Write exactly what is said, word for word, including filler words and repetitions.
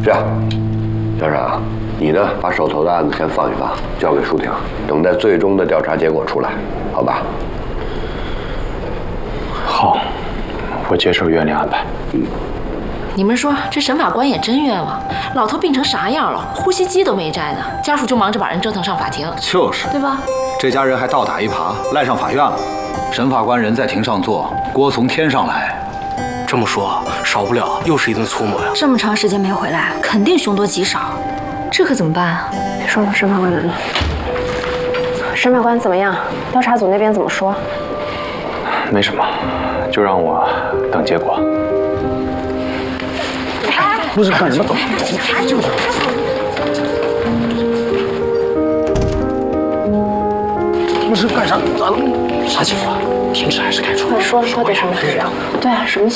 这样，小冉啊，你呢把手头的案子先放一放，交给舒婷，等待最终的调查结果出来，好吧？ 好，我接受院里安排。嗯。 你们说这审法官也真冤枉，老头病成啥样了，呼吸机都没摘呢，家属就忙着把人折腾上法庭， 就是， 对吧？ 这家人还倒打一耙，赖上法院了。审法官人在庭上坐，锅从天上来。 这么说，少不了又是一顿粗磨呀。 这么长时间没回来，肯定凶多吉少，这可怎么办啊？ 别说了，审法官来了。审法官怎么样？调查组那边怎么说？ 没什么，就让我等结果。 不是干什么走？就是。不是干啥？咋了？啥情况？平时还是开除？ 快说说点什么事啊？对啊，什么情况？